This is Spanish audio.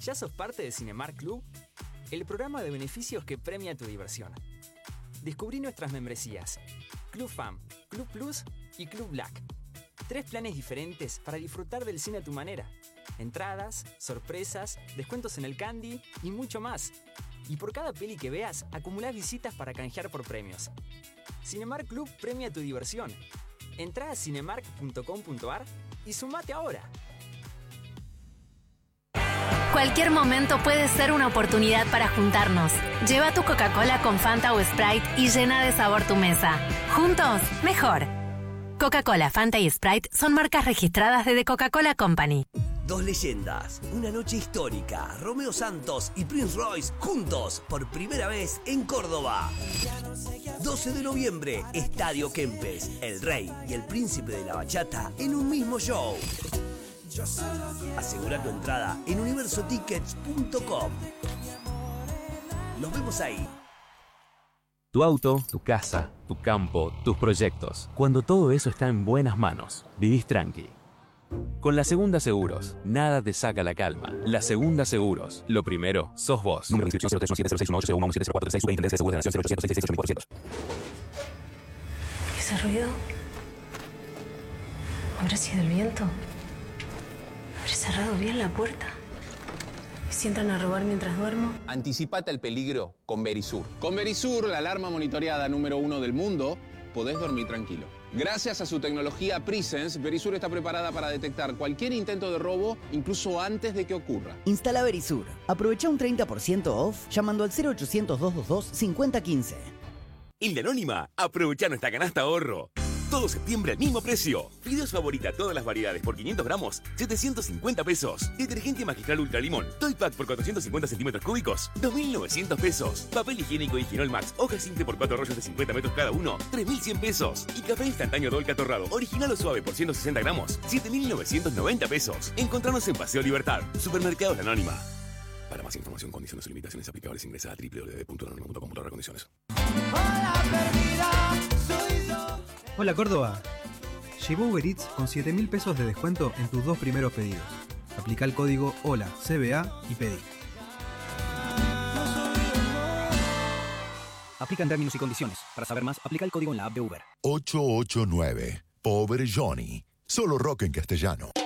¿Ya sos parte de Cinemark Club? El programa de beneficios que premia tu diversión. Descubrí nuestras membresías: Club Fam, Club Plus y Club Black. 3 planes diferentes para disfrutar del cine a tu manera. Entradas, sorpresas, descuentos en el candy y mucho más. Y por cada peli que veas, acumulás visitas para canjear por premios. Cinemark Club premia tu diversión. Entrá a cinemark.com.ar y sumate ahora. Cualquier momento puede ser una oportunidad para juntarnos. Lleva tu Coca-Cola con Fanta o Sprite y llena de sabor tu mesa. Juntos, mejor. Coca-Cola, Fanta y Sprite son marcas registradas de The Coca-Cola Company. 2 leyendas, una noche histórica. Romeo Santos y Prince Royce juntos por primera vez en Córdoba. 12 de noviembre, Estadio Kempes. El Rey y el Príncipe de la Bachata en un mismo show. Asegura tu entrada en universotickets.com. Nos vemos ahí. Tu auto, tu casa, tu campo, tus proyectos. Cuando todo eso está en buenas manos, vivís tranqui. Con La Segunda Seguros, nada te saca la calma. La Segunda Seguros, lo primero, sos vos. Número de inscripción 0317061801170436 Superintendencia de Seguros de la Nación 0800 ¿Ese ruido? ¿Habrá sido el viento? ¿Habré cerrado bien la puerta? ¿Y si entran a robar mientras duermo? Anticipate al peligro con Verisur. Con Verisur, la alarma monitoreada número 1 del mundo, podés dormir tranquilo. Gracias a su tecnología Presence, Verisur está preparada para detectar cualquier intento de robo, incluso antes de que ocurra. Instala Verisur. Aprovecha un 30% off llamando al 0800-222-5015. En La Anónima, aprovecha nuestra canasta ahorro. Todo septiembre al mismo precio. Fideos Favorita, todas las variedades por 500 gramos, 750 pesos. Detergente Magistral Ultra Limón, Toy Pack por 450 centímetros cúbicos, 2.900 pesos. Papel higiénico Higienol Max, hoja simple por 4 rollos de 50 metros cada uno, 3.100 pesos. Y café instantáneo Dolca Torrado, original o suave por 160 gramos, 7.990 pesos. Encontrarnos en Paseo Libertad, Supermercados La Anónima. Para más información, condiciones y limitaciones aplicables, ingresa a www.lanonima.com/condiciones. Hola Córdoba. Llegó Uber Eats con 7.000 pesos de descuento en tus 2 primeros pedidos. Aplica el código HOLA-CBA y pedí. Aplican términos y condiciones. Para saber más, aplica el código en la app de Uber. 889. Pobre Johnny. Solo rock en castellano.